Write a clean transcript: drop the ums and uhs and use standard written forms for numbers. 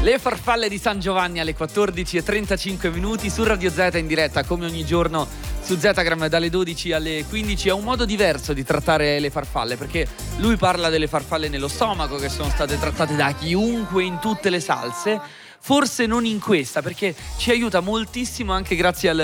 Le farfalle di San Giovanni alle 14:35 su Radio Z in diretta come ogni giorno su Zetagram dalle 12 alle 15. È un modo diverso di trattare le farfalle, perché lui parla delle farfalle nello stomaco che sono state trattate da chiunque in tutte le salse. Forse non in questa, perché ci aiuta moltissimo anche grazie al